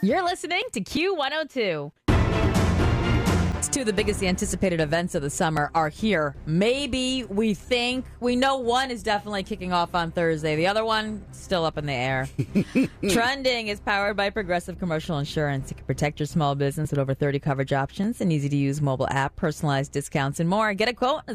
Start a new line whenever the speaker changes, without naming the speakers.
You're listening to Q102. Two of the biggest anticipated events of the summer are here. Maybe, we think, we know one is definitely kicking off on Thursday. The other one, still up in the air. Trending is powered by Progressive Commercial Insurance. It can protect your small business with over 30 coverage options, an easy-to-use mobile app, personalized discounts, and more. Get a quote